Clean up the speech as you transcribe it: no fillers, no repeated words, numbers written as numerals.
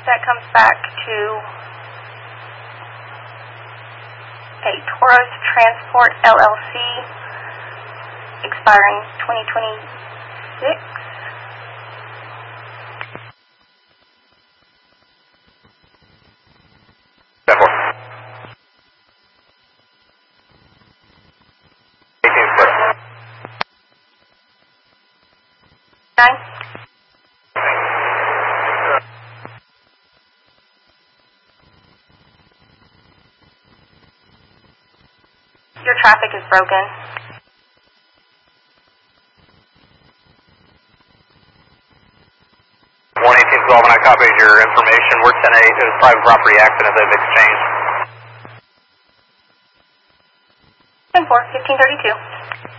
That comes back to a Toros Transport LLC, expiring 2026. Your traffic is broken. I copied your information. We're 10-8. It was a private property accident they've exchanged. 10-4, 1532.